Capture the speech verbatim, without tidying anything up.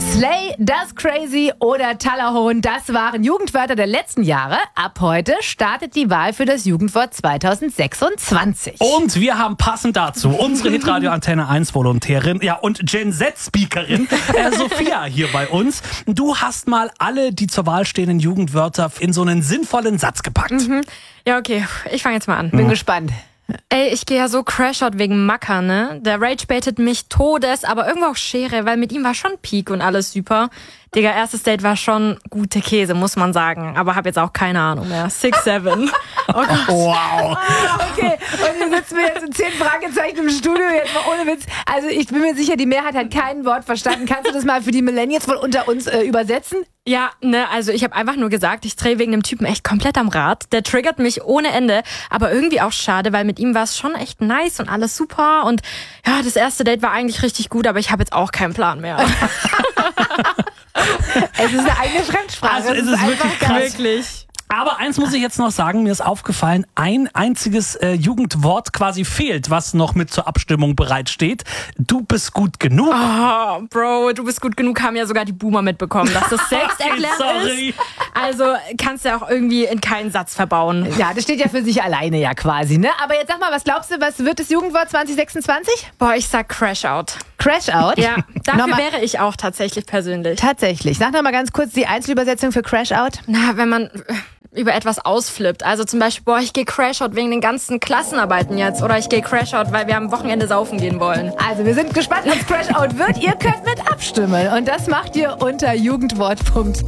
Slay, das Crazy oder Tallerhorn, das waren Jugendwörter der letzten Jahre. Ab heute startet die Wahl für das Jugendwort zwanzig sechsundzwanzig. Und wir haben passend dazu unsere Hitradio Antenne eins Volontärin, ja, und Gen Z-Speakerin äh, Sophia hier bei uns. Du hast mal alle die zur Wahl stehenden Jugendwörter in so einen sinnvollen Satz gepackt. Mhm. Ja, okay, ich fange jetzt mal an. Bin mhm. gespannt. Ey, ich gehe ja so Crashout wegen Macker, ne? Der Rage baitet mich todes, aber irgendwo auch Schere, weil mit ihm war schon Peak und alles super. Digga, erstes Date war schon gute Käse, muss man sagen. Aber hab jetzt auch keine Ahnung mehr. six seven. Oh Gott. Wow. Okay, und wir sitzen mir jetzt in zehn Fragezeichen im Studio, jetzt mal ohne Witz. Also ich bin mir sicher, die Mehrheit hat kein Wort verstanden. Kannst du das mal für die Millennials wohl unter uns äh, übersetzen? Ja, ne, also ich habe einfach nur gesagt, ich drehe wegen dem Typen echt komplett am Rad. Der triggert mich ohne Ende, aber irgendwie auch schade, weil mit ihm war es schon echt nice und alles super. Und ja, das erste Date war eigentlich richtig gut, aber ich habe jetzt auch keinen Plan mehr. Es ist eine eigene Fremdsprache. Also es ist, ist wirklich krass. Wirklich. Aber eins muss ich jetzt noch sagen, mir ist aufgefallen, ein einziges äh, Jugendwort quasi fehlt, was noch mit zur Abstimmung bereitsteht. Du bist gut genug. Oh, Bro, du bist gut genug, haben ja sogar die Boomer mitbekommen, dass das selbsterklärend ist. Also kannst du auch irgendwie in keinen Satz verbauen. Ja, das steht ja für sich alleine ja quasi, ne? Aber jetzt sag mal, was glaubst du, was wird das Jugendwort zwanzig sechsundzwanzig? Boah, ich sag Crashout. Crashout? Ja, dafür Nochmal. wäre ich auch tatsächlich persönlich. Tatsächlich. Sag noch mal ganz kurz die Einzelübersetzung für Crashout. Na, wenn man über etwas ausflippt. Also zum Beispiel, boah, ich gehe Crashout wegen den ganzen Klassenarbeiten jetzt. Oder ich gehe Crashout, weil wir am Wochenende saufen gehen wollen. Also wir sind gespannt, was Crashout wird. Ihr könnt mit abstimmen. Und das macht ihr unter jugendwort punkt